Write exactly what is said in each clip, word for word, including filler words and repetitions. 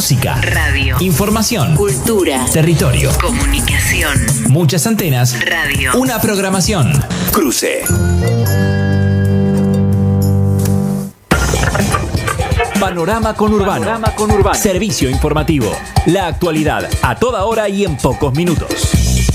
Música, radio, información, cultura, territorio, comunicación, muchas antenas, radio, una programación. Cruce. Panorama Conurbano. Panorama Conurbano. Servicio informativo. La actualidad a toda hora y en pocos minutos.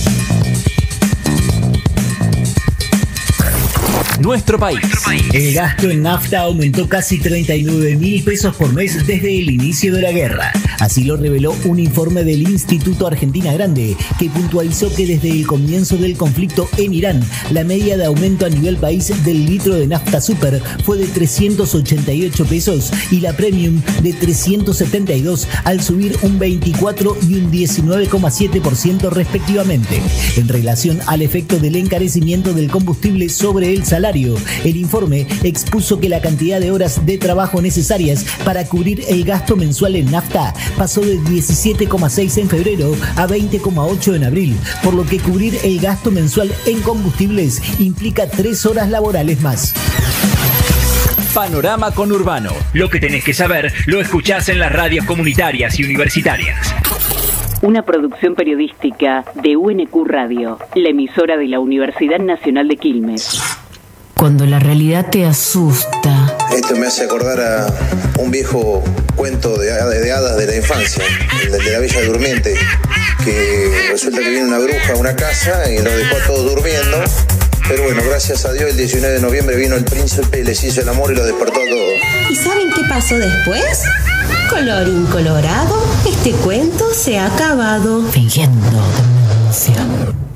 Nuestro país. El gasto en nafta aumentó casi treinta y nueve mil pesos por mes desde el inicio de la guerra. Así lo reveló un informe del Instituto Argentina Grande, que puntualizó que desde el comienzo del conflicto en Irán, la media de aumento a nivel país del litro de nafta super fue de trescientos ochenta y ocho pesos y la premium de trescientos setenta y dos, al subir un veinticuatro y un diecinueve coma siete por ciento respectivamente. En relación al efecto del encarecimiento del combustible sobre el salario, el informe expuso que la cantidad de horas de trabajo necesarias para cubrir el gasto mensual en nafta pasó de diecisiete coma seis en febrero a veinte coma ocho en abril, por lo que cubrir el gasto mensual en combustibles implica tres horas laborales más. Panorama Conurbano. Lo que tenés que saber lo escuchás en las radios comunitarias y universitarias. Una producción periodística de U N Q Radio, la emisora de la Universidad Nacional de Quilmes. Cuando la realidad te asusta. Esto me hace acordar a un viejo cuento de, de hadas de la infancia, el de la Bella Durmiente, que resulta que viene una bruja a una casa y los dejó a todos durmiendo. Pero bueno, gracias a Dios, el diecinueve de noviembre vino el príncipe, les hizo el amor y los despertó a todos. ¿Y saben qué pasó después? Colorín colorado, este cuento se ha acabado. Fingiendo demencia.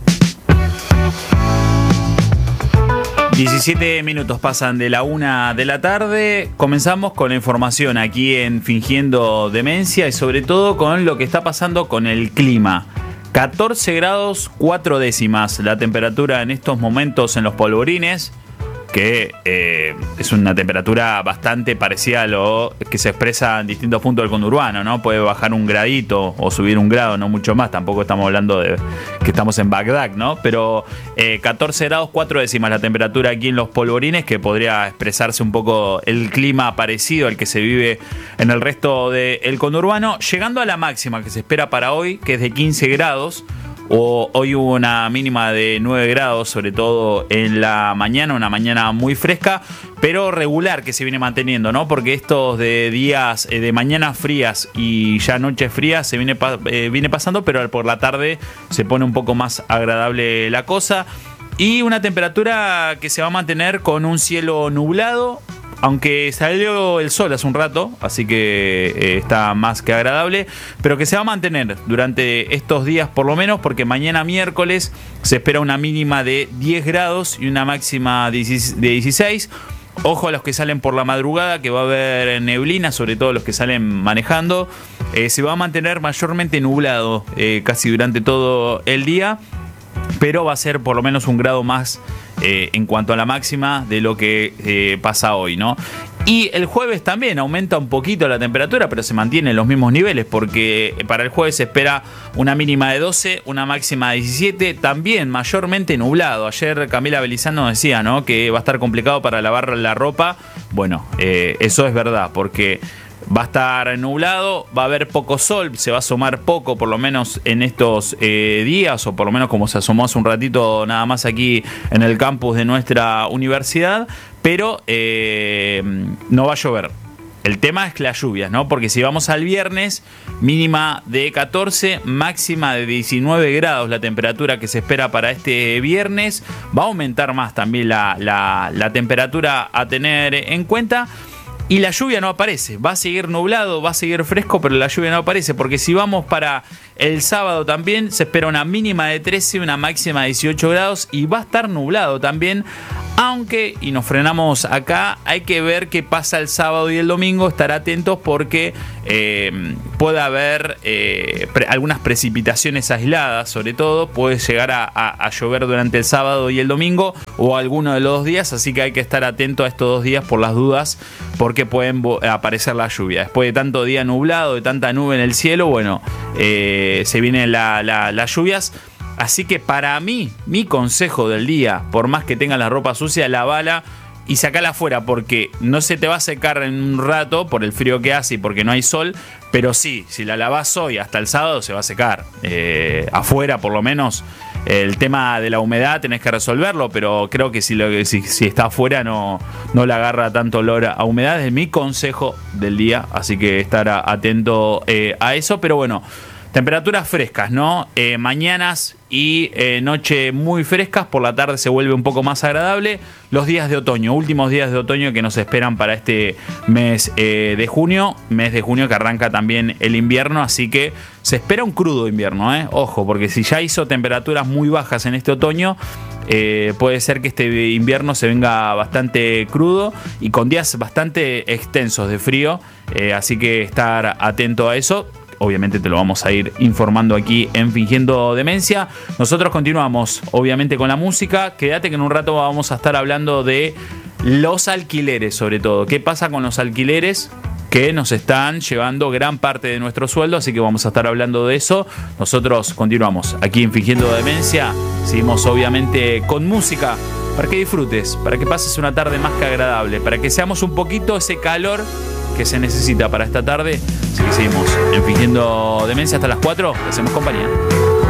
diecisiete minutos pasan de la una de la tarde. Comenzamos con la información aquí en Fingiendo Demencia y sobre todo con lo que está pasando con el clima. catorce grados cuatro décimas la temperatura en estos momentos en Los Polvorines, que eh, es una temperatura bastante parecida a lo que se expresa en distintos puntos del conurbano, ¿no? Puede bajar un gradito o subir un grado, no mucho más. Tampoco estamos hablando de que estamos en Bagdad, ¿no? Pero eh, catorce grados cuatro décimas la temperatura aquí en Los Polvorines, que podría expresarse un poco el clima parecido al que se vive en el resto del conurbano, llegando a la máxima que se espera para hoy, que es de quince grados. O, hoy hubo una mínima de nueve grados, sobre todo en la mañana, una mañana muy fresca, pero regular que se viene manteniendo, ¿no? Porque estos de días eh, de mañanas frías y ya noches frías se viene, eh, viene pasando, pero por la tarde se pone un poco más agradable la cosa. Y una temperatura que se va a mantener con un cielo nublado, aunque salió el sol hace un rato, así que eh, está más que agradable, pero que se va a mantener durante estos días por lo menos, porque mañana miércoles se espera una mínima de diez grados y una máxima de dieciséis. Ojo a los que salen por la madrugada, que va a haber neblina, sobre todo los que salen manejando. Eh, se va a mantener mayormente nublado eh, casi durante todo el día, pero va a ser por lo menos un grado más eh, en cuanto a la máxima de lo que eh, pasa hoy, ¿no? Y el jueves también aumenta un poquito la temperatura, pero se mantiene en los mismos niveles, porque para el jueves se espera una mínima de doce, una máxima de diecisiete, también mayormente nublado. Ayer Camila Belizano decía, ¿no?, que va a estar complicado para lavar la ropa. Bueno, eh, eso es verdad, porque va a estar nublado, va a haber poco sol, se va a asomar poco, por lo menos en estos eh, días, o por lo menos como se asomó hace un ratito nada más aquí en el campus de nuestra universidad, pero eh, no va a llover. El tema es las lluvias, ¿no? Porque si vamos al viernes, mínima de catorce, máxima de diecinueve grados la temperatura que se espera para este viernes. Va a aumentar más también la, la, la temperatura a tener en cuenta. Y la lluvia no aparece, va a seguir nublado, va a seguir fresco, pero la lluvia no aparece, porque si vamos para el sábado también se espera una mínima de trece, una máxima de dieciocho grados y va a estar nublado también, aunque, y nos frenamos acá, hay que ver qué pasa el sábado y el domingo, estar atentos porque eh, puede haber eh, pre- algunas precipitaciones aisladas, sobre todo, puede llegar a, a, a llover durante el sábado y el domingo o alguno de los dos días, así que hay que estar atento a estos dos días por las dudas, porque pueden aparecer la lluvia. Después de tanto día nublado, de tanta nube en el cielo, bueno, eh, se vienen la, la, las lluvias. Así que para mí, mi consejo del día, por más que tengan la ropa sucia, lavala y sacala afuera, porque no se te va a secar en un rato por el frío que hace y porque no hay sol, pero sí, si la lavás hoy hasta el sábado se va a secar. Eh, afuera por lo menos. El tema de la humedad tenés que resolverlo, pero creo que si, lo, si, si está afuera no, no le agarra tanto olor a humedad. Es mi consejo del día, así que estar atento eh, a eso. Pero bueno, temperaturas frescas, ¿no? Eh, mañanas y eh, noche muy frescas, por la tarde se vuelve un poco más agradable. Los días de otoño, últimos días de otoño que nos esperan para este mes eh, de junio, mes de junio que arranca también el invierno, así que se espera un crudo invierno, ¿eh? Ojo, porque si ya hizo temperaturas muy bajas en este otoño, eh, puede ser que este invierno se venga bastante crudo y con días bastante extensos de frío, eh, así que estar atento a eso. Obviamente te lo vamos a ir informando aquí en Fingiendo Demencia. Nosotros continuamos, obviamente, con la música. Quédate que en un rato vamos a estar hablando de los alquileres, sobre todo. ¿Qué pasa con los alquileres que nos están llevando gran parte de nuestro sueldo? Así que vamos a estar hablando de eso. Nosotros continuamos aquí en Fingiendo Demencia. Seguimos, obviamente, con música para que disfrutes, para que pases una tarde más que agradable, para que seamos un poquito ese calor que se necesita para esta tarde. Así que seguimos en Fingiendo Demencia hasta las cuatro. Le hacemos compañía.